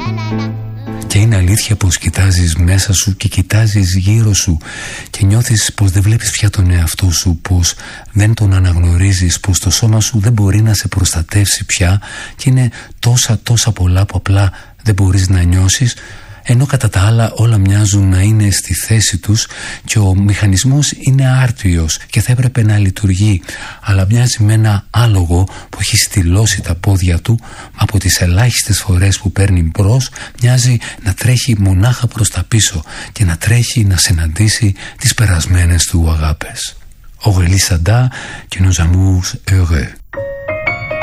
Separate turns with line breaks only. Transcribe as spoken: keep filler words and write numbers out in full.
Και είναι αλήθεια πως κοιτάζεις μέσα σου και κοιτάζεις γύρω σου και νιώθεις πως δεν βλέπεις πια τον εαυτό σου, πως δεν τον αναγνωρίζεις, πως το σώμα σου δεν μπορεί να σε προστατεύσει πια και είναι τόσα τόσα πολλά που απλά δεν μπορείς να νιώσεις, ενώ κατά τα άλλα όλα μοιάζουν να είναι στη θέση τους και ο μηχανισμός είναι άρτιος και θα έπρεπε να λειτουργεί, αλλά μοιάζει με ένα άλογο που έχει στυλώσει τα πόδια του, από τις ελάχιστες φορές που παίρνει μπρος μοιάζει να τρέχει μονάχα προς τα πίσω και να τρέχει να συναντήσει τις περασμένες του αγάπες. Aurélie Sada και nos amours heureux.